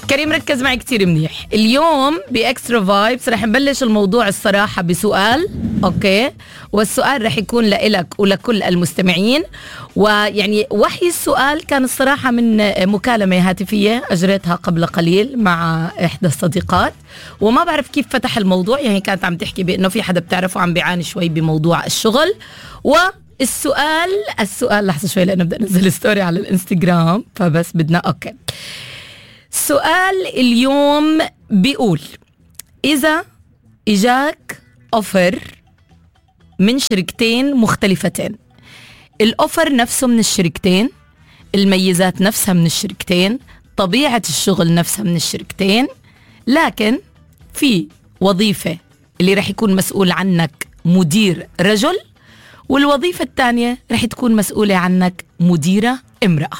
كريم ركز معي كتير منيح. اليوم بإكسترا فايبس رح نبلش الموضوع الصراحة بسؤال، أوكي؟ والسؤال رح يكون لإلك ولكل المستمعين. ويعني وحي السؤال كان الصراحة من مكالمة هاتفية أجريتها قبل قليل مع إحدى الصديقات، وما بعرف كيف فتح الموضوع. يعني كانت عم تحكي بأنه في حدا بتعرفه عم بيعاني شوي بموضوع الشغل. السؤال لحظة شوي لأنه بدأ ننزل ستوري على الانستغرام، فبس بدنا أوكي. سؤال اليوم بيقول: إذا إجاك أوفر من شركتين مختلفتين، الأوفر نفسه من الشركتين، الميزات نفسها من الشركتين، طبيعة الشغل نفسها من الشركتين، لكن في وظيفة اللي رح يكون مسؤول عنك مدير رجل، والوظيفة الثانية رح تكون مسؤولة عنك مديرة امرأة،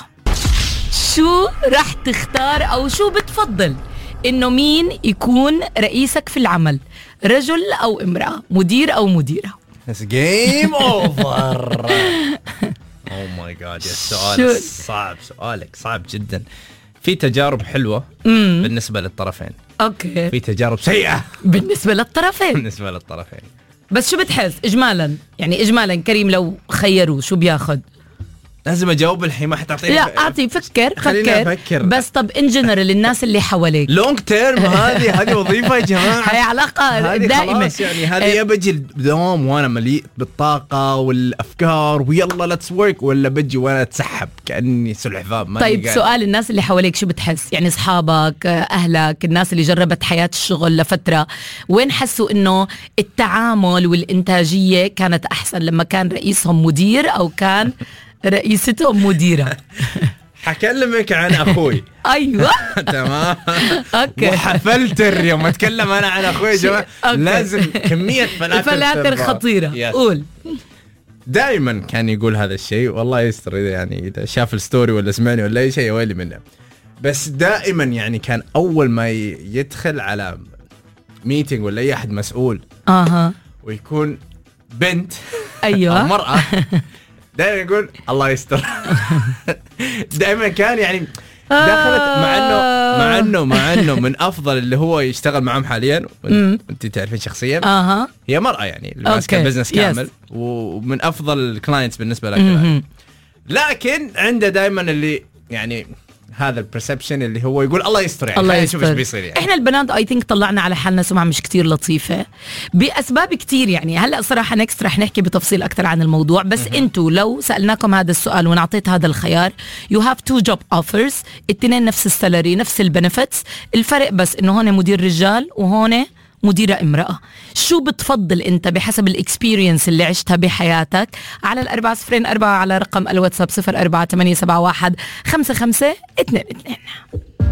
شو رح تختار أو شو بتفضل إنه مين يكون رئيسك في العمل، رجل أو امرأة، مدير أو مديرة؟ It's game over. Oh my god، السؤال صعب، سؤالك صعب جدا. في تجارب حلوة بالنسبة للطرفين، أوكي، في تجارب سيئة بالنسبة للطرفين. بس شو بتحس إجمالا؟ يعني إجمالا كريم لو خيروا شو بياخد؟ لازم أجاوب الحين، ما حتعطيني. لا أعطي، فكر أفكر. بس طب إن جنرال الناس اللي حواليك لونج تيرم، هذه وظيفة يا جماعة، هي علاقة دائمة يعني. هذه بجي الدوام وأنا مليء بالطاقة والأفكار ويلا لتس ورك، ولا بجي وأنا أتسحب كأني سلحفاة. طيب سؤال، الناس اللي حواليك شو بتحس؟ يعني أصحابك، أهلك، الناس اللي جربت حياة الشغل لفترة، وين حسوا إنه التعامل والإنتاجية كانت أحسن لما كان رئيسهم مدير أو كان رئيستهم مديرة؟ حكلمك عن أخوي. أيوة تمام، أوكي. وحفلتر يوم أتكلم أنا عن أخوي يا جماعة، لازم كمية فلاتر خطيرة. قول. دائما كان يقول هذا الشيء، والله يستر يعني إذا شاف الستوري ولا سمعني ولا أي شيء ويلي منه. بس دائما يعني كان أول ما يدخل على ميتينج ولا أي أحد مسؤول ويكون بنت، أيوة، مرأة، دائما يقول الله يستر. دائما كان يعني دخلت مع انه من افضل اللي هو يشتغل معهم حاليا، انت تعرفين شخصيا، هي مرأة يعني اللي ماسكه بزنس كامل، ومن افضل الكلاينتس بالنسبه لك، لكن عنده دائما اللي يعني هذا البرسبشن اللي هو يقول الله يستر، يعني الله يشوف ايش بيصير. يعني احنا البنات اي ثينك طلعنا على حالنا سمعة مش كتير لطيفة باسباب كتير. يعني هلا صراحة نكست رح نحكي بتفصيل اكثر عن الموضوع، بس انتوا لو سألناكم هذا السؤال ونعطيت هذا الخيار، you have two job offers، التنين نفس السالري نفس البنفتس، الفرق بس انه هون مدير رجال وهون مديرة امرأة، شو بتفضل انت بحسب الاكسبيرينس اللي عشتها بحياتك؟ على 404 على رقم الواتساب 0487715522.